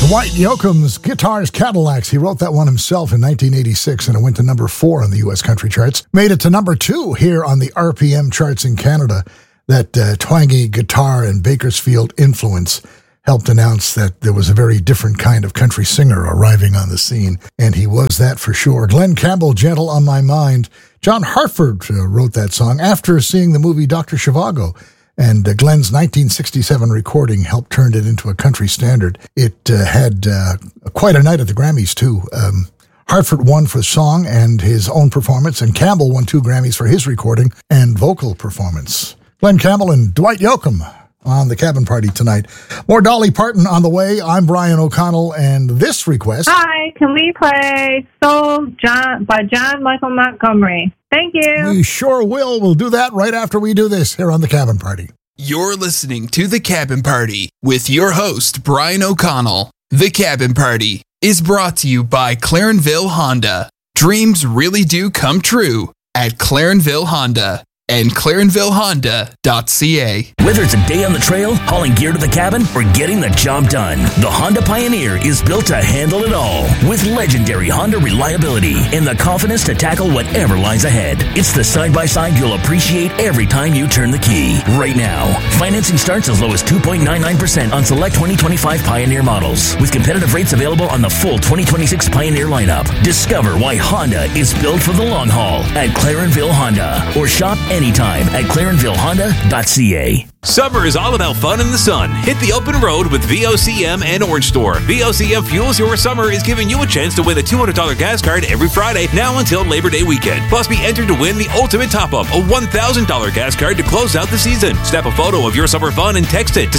Dwight Yoakam's Guitars Cadillacs. He wrote that one himself in 1986, and it went to number 4 on the U.S. country charts. Made it to number 2 here on the RPM charts in Canada. That twangy guitar and Bakersfield influence helped announce that there was a very different kind of country singer arriving on the scene, and he was that for sure. Glen Campbell, Gentle on My Mind. John Hartford wrote that song after seeing the movie Dr. Zhivago. And Glen's 1967 recording helped turn it into a country standard. It had quite a night at the Grammys, too. Hartford won for song and his own performance, and Campbell won 2 Grammys for his recording and vocal performance. Glen Campbell and Dwight Yoakam on the Cabin Party tonight. More Dolly Parton on the way. I'm Brian O'Connell, and this request... Hi, can we play Soul by John Michael Montgomery? Thank you. We sure will. We'll do that right after we do this here on the Cabin Party. You're listening to The Cabin Party with your host, Brian O'Connell. The Cabin Party is brought to you by Clarenville Honda. Dreams really do come true at Clarenville Honda and ClarenvilleHonda.ca. Whether it's a day on the trail, hauling gear to the cabin, or getting the job done, the Honda Pioneer is built to handle it all. With legendary Honda reliability and the confidence to tackle whatever lies ahead. It's the side-by-side you'll appreciate every time you turn the key. Right now, financing starts as low as 2.99% on select 2025 Pioneer models, with competitive rates available on the full 2026 Pioneer lineup. Discover why Honda is built for the long haul at Clarenville Honda, or shop anytime at ClarenvilleHonda.ca. Summer is all about fun in the sun. Hit the open road with VOCM and Orange Store. VOCM Fuels Your Summer is giving you a chance to win a $200 gas card every Friday now until Labor Day weekend. Plus, be entered to win the ultimate top-up, a $1,000 gas card to close out the season. Snap a photo of your summer fun and text it to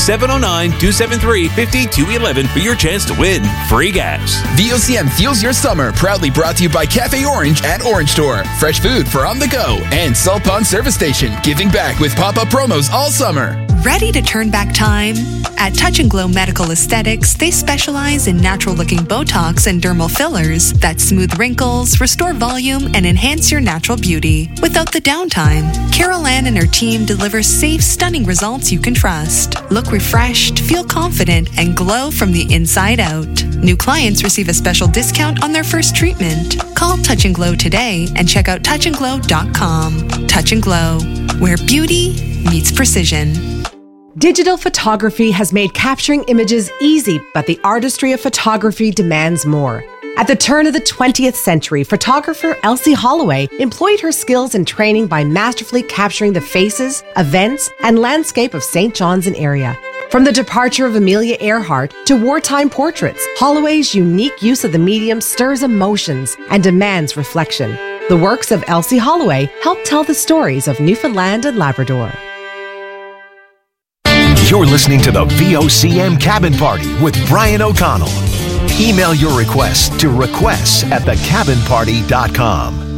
709-273-5211 for your chance to win free gas. VOCM Fuels Your Summer, proudly brought to you by Cafe Orange at Orange Store. Fresh food for on the go. And Salt Pond Service Station, giving back with pop-up promos all summer. Ready to turn back time? At Touch and Glow Medical Aesthetics, they specialize in natural-looking Botox and dermal fillers that smooth wrinkles, restore volume, and enhance your natural beauty without the downtime. Carol Ann and her team deliver safe, stunning results you can trust. Look refreshed, feel confident, and glow from the inside out. New clients receive a special discount on their first treatment. Call Touch and Glow today and check out touchandglow.com. Touch and Glow, where beauty meets precision. Digital photography has made capturing images easy, but the artistry of photography demands more. At the turn of the 20th century, photographer Elsie Holloway employed her skills and training by masterfully capturing the faces, events, and landscape of St. John's and area. From the departure of Amelia Earhart to wartime portraits, Holloway's unique use of the medium stirs emotions and demands reflection. The works of Elsie Holloway help tell the stories of Newfoundland and Labrador. You're listening to the VOCM Cabin Party with Brian O'Connell. Email your requests to requests@thecabinparty.com.